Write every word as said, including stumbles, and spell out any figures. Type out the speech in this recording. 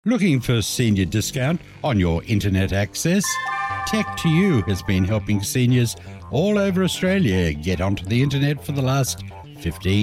Looking for senior discount on your internet access? Tech to You has been helping seniors all over Australia get onto the internet for the last fifteen